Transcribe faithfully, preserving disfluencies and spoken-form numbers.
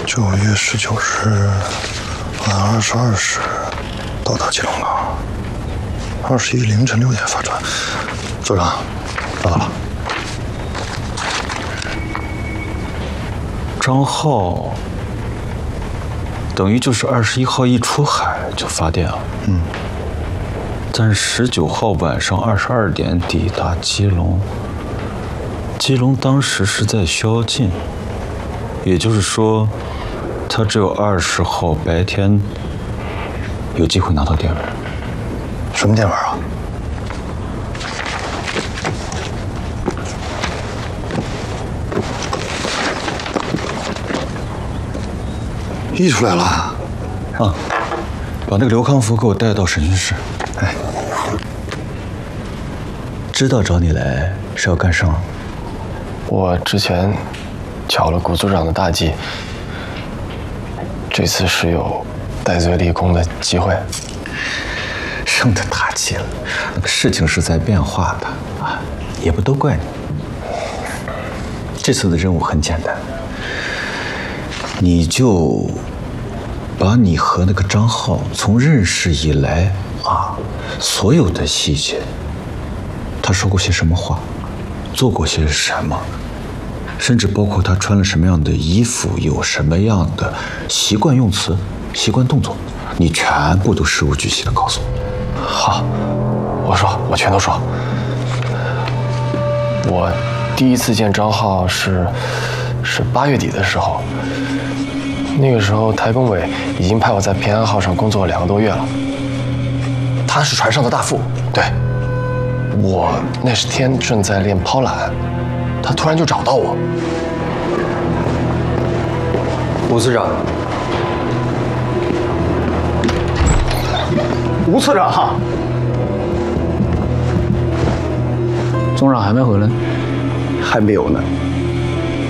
九月十九日晚二十二时到达吉隆港，二十一凌晨六点发船。组长，找到了。 张浩等于就是二十一号一出海就发电了。 嗯。 但十九号晚上二十二点抵达基隆，基隆当时是在宵禁，也就是说，他只有二十号白天有机会拿到电文。 什么电文啊？译出来了。 啊，把那个刘康福给我带到审讯室。 哎， 知道找你来是要干什么？ 我之前巧了谷组长的大计，这次是有戴罪立功的机会。 升的大气了，那个事情是在变化的啊，也不都怪你。这次的任务很简单，你就把你和那个张浩从认识以来啊，所有的细节，他说过些什么话，做过些什么，甚至包括他穿了什么样的衣服，有什么样的习惯用词、习惯动作，你全部都事无巨细的告诉我。 好，我说，我全都说。我第一次见张浩是是八月底的时候，那个时候台工委已经派我在平安号上工作两个多月了。他是船上的大副，对。我那时天正在练抛缆，他突然就找到我。 吴次长，吴次长， 总长还没回来？ 还没有呢。